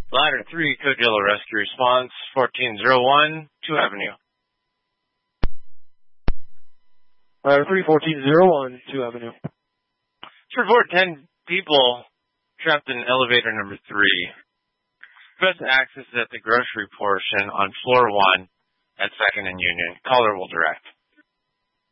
Ladder 3, Code Yellow Rescue Response, 1401, 2 Avenue. Ladder 3, 1401, 2 Avenue. Report 10 people trapped in elevator number 3. Best access is at the grocery portion on floor 1 at 2nd and Union. Caller will direct.